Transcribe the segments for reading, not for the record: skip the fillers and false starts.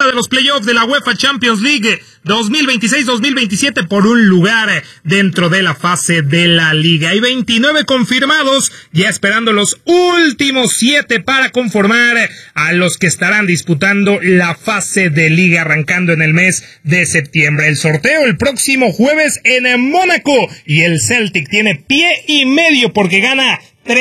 de los playoffs de la UEFA Champions League 2026-2027 por un lugar dentro de la fase de la Liga. Hay 29 confirmados, ya esperando los últimos 7 para conformar a los que estarán disputando la fase de Liga arrancando en el mes de septiembre. El sorteo el próximo jueves en Mónaco y el Celtic tiene pie y medio porque gana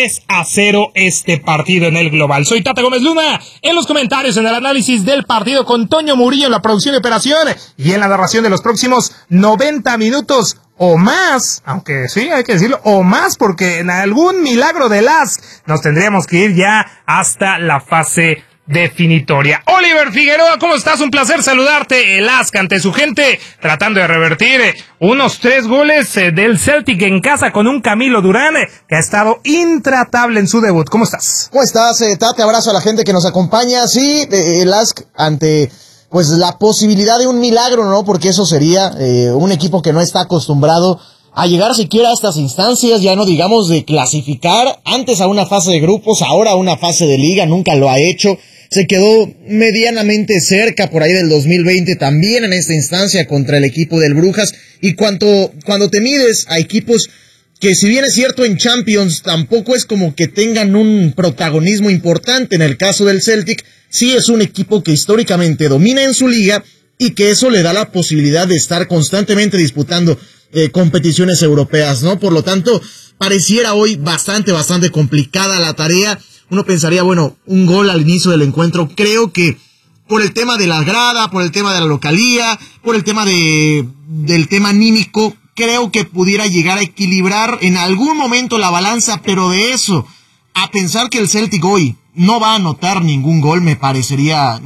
3-0 este partido en el global. Soy Tata Gómez Luna, en los comentarios, en el análisis del partido con Toño Murillo en la producción y operación y en la narración de los próximos 90 minutos o más, aunque sí, hay que decirlo, o más, porque en algún milagro de LASK nos tendríamos que ir ya hasta la fase definitoria. Oliver Figueroa, ¿cómo estás? Un placer saludarte. El LASK ante su gente, tratando de revertir unos 3 goles del Celtic en casa con un Camilo Durán que ha estado intratable en su debut. ¿Cómo estás? ¿Cómo estás, Tate? Abrazo a la gente que nos acompaña. Sí, el LASK ante pues la posibilidad de un milagro, ¿no? Porque eso sería un equipo que no está acostumbrado a llegar siquiera a estas instancias, ya no digamos de clasificar antes a una fase de grupos, ahora a una fase de liga, nunca lo ha hecho. Se quedó medianamente cerca por ahí del 2020 también en esta instancia contra el equipo del Brujas. Y cuando te mides a equipos que, si bien es cierto en Champions, tampoco es como que tengan un protagonismo importante. En el caso del Celtic, sí es un equipo que históricamente domina en su liga y que eso le da la posibilidad de estar constantemente disputando competiciones europeas, ¿no? Por lo tanto, pareciera hoy bastante complicada la tarea. Uno pensaría, bueno, un gol al inicio del encuentro. Creo que por el tema de la grada, por el tema de la localía, por el tema del tema anímico, creo que pudiera llegar a equilibrar en algún momento la balanza, pero de eso a pensar que el Celtic hoy no va a anotar ningún gol me parecería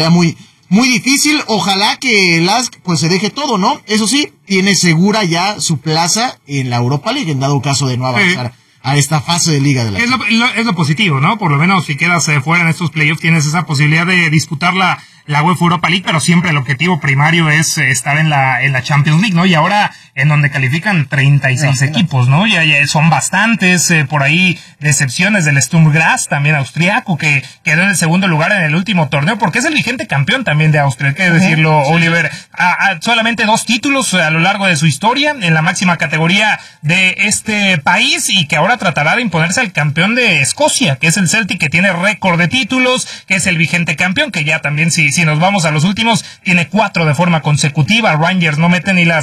muy difícil. Ojalá que el LASK pues se deje todo, ¿no? Eso sí, tiene segura ya su plaza en la Europa League en dado caso de no avanzar a esta fase de Liga de la Champions. Es lo positivo, ¿no? Por lo menos si quedas fuera en estos playoffs tienes esa posibilidad de disputar la UEFA Europa League, pero siempre el objetivo primario es estar en la Champions League, ¿no? Y ahora en donde califican 36 equipos, ¿no? Ya son bastantes, por ahí decepciones del Sturm Graz, también austriaco, que quedó en el segundo lugar en el último torneo, porque es el vigente campeón también de Austria, hay que decirlo, Oliver. Solamente 2 títulos a lo largo de su historia en la máxima categoría de este país y que ahora tratará de imponerse al campeón de Escocia, que es el Celtic, que tiene récord de títulos, que es el vigente campeón, que ya también si nos vamos a los últimos, tiene 4 de forma consecutiva. Rangers no mete ni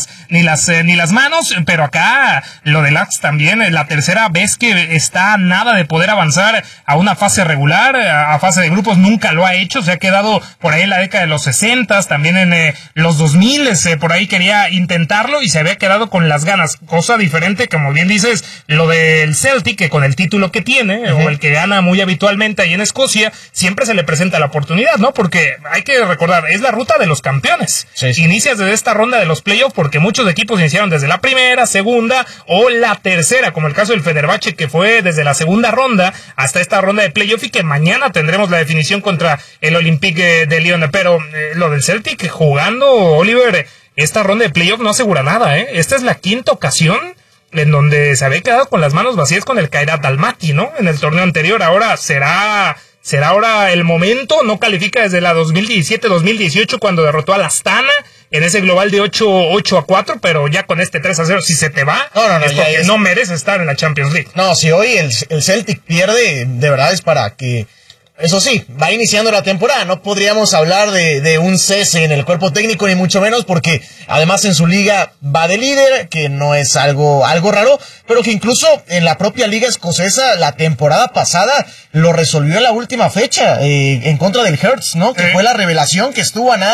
las manos, pero acá lo del LASK también, la tercera vez que está nada de poder avanzar a una fase regular, a fase de grupos, nunca lo ha hecho, se ha quedado por ahí en la década de los 60, también en los 2000, por ahí quería intentarlo y se había quedado con las ganas, cosa diferente, como bien dices, lo del Celtic, que con el título que tiene, o el que gana muy habitualmente ahí en Escocia, siempre se le presenta la oportunidad, ¿no? Porque hay que recordar, es la ruta de los campeones. Sí. Inicias desde esta ronda de los playoffs porque muchos equipos iniciaron desde la primera, segunda o la tercera, como el caso del Fenerbahce, que fue desde la segunda ronda hasta esta ronda de playoff y que mañana tendremos la definición contra el Olympique de Lyon. Pero lo del Celtic jugando, Oliver, esta ronda de playoff no asegura nada, ¿eh? Esta es la 5ª ocasión en donde se había quedado con las manos vacías con el Kairat Almaty, ¿no? En el torneo anterior. Ahora será ahora el momento. No califica desde la 2017-2018 cuando derrotó al Astana en ese global de 8-4, pero ya con este 3-0, si se te va, es porque no merece estar en la Champions League. No, si hoy el Celtic pierde, de verdad es para que... Eso sí, va iniciando la temporada, no podríamos hablar de un cese en el cuerpo técnico, ni mucho menos, porque además en su liga va de líder, que no es algo raro, pero que incluso en la propia liga escocesa, la temporada pasada, lo resolvió en la última fecha, en contra del Hearts, ¿no? Que fue la revelación, que estuvo a nada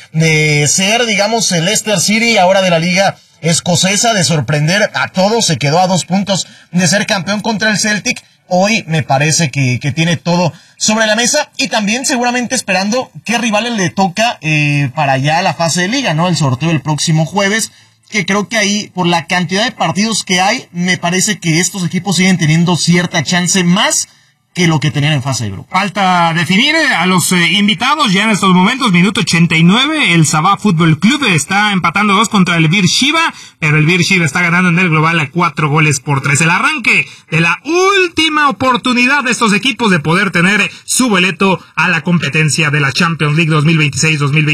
de ser, digamos, el Leicester City, ahora de la liga escocesa, de sorprender a todos, se quedó a 2 puntos de ser campeón contra el Celtic. Hoy me parece que tiene todo sobre la mesa y también seguramente esperando qué rivales le toca para ya la fase de liga, ¿no? El sorteo el próximo jueves, que creo que ahí, por la cantidad de partidos que hay, me parece que estos equipos siguen teniendo cierta chance más que lo que tenían en fase de grupo. Falta definir a los invitados ya en estos momentos. Minuto 89, el Sabah Fútbol Club está empatando 2 contra el Beersheba, pero el Beersheba está ganando en el global a 4-3. El arranque de la última oportunidad de estos equipos de poder tener su boleto a la competencia de la Champions League 2026-2027.